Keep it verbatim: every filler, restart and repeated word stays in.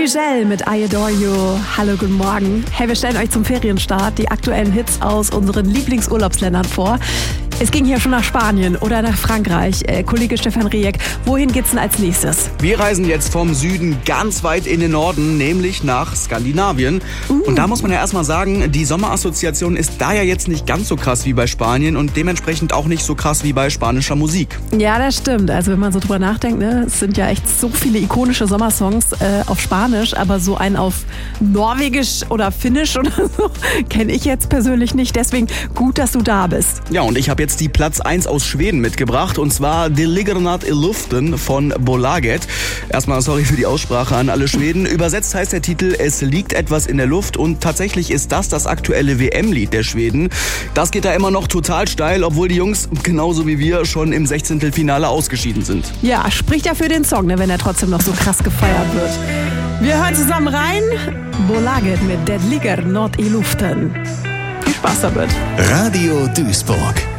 Gigelle mit I Adore You. Hallo, guten Morgen. Hey, wir stellen euch zum Ferienstart die aktuellen Hits aus unseren Lieblingsurlaubsländern vor. Es ging hier schon nach Spanien oder nach Frankreich. Äh, Kollege Stefan Rejek, wohin geht's denn als nächstes? Wir reisen jetzt vom Süden ganz weit in den Norden, nämlich nach Skandinavien. Uh. Und da muss man ja erstmal sagen, die Sommerassoziation ist da ja jetzt nicht ganz so krass wie bei Spanien und dementsprechend auch nicht so krass wie bei spanischer Musik. Ja, das stimmt. Also wenn man so drüber nachdenkt, ne, es sind ja echt so viele ikonische Sommersongs äh, auf Spanisch, aber so einen auf Norwegisch oder Finnisch oder so kenne ich jetzt persönlich nicht. Deswegen gut, dass du da bist. Ja, und ich habe jetzt die Platz eins aus Schweden mitgebracht, und zwar De ligger natt i luften von Bolaget. Erstmal sorry für die Aussprache an alle Schweden. Übersetzt heißt der Titel Es liegt etwas in der Luft, und tatsächlich ist das das aktuelle W M-Lied der Schweden. Das geht da immer noch total steil, obwohl die Jungs genauso wie wir schon im Sechzehntelfinale ausgeschieden sind. Ja, spricht ja für den Song, ne, wenn er trotzdem noch so krass gefeiert wird. Wir hören zusammen rein. Bolaget mit De ligger natt i luften. Viel Spaß damit. Radio Duisburg.